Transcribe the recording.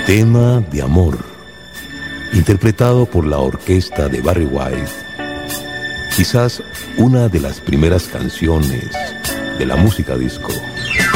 Tema de amor, interpretado por la orquesta de Barry White, quizás una de las primeras canciones de la música disco.